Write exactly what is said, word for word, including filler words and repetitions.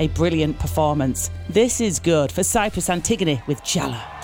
a brilliant performance. This is good for Cyprus Antigone with Jala.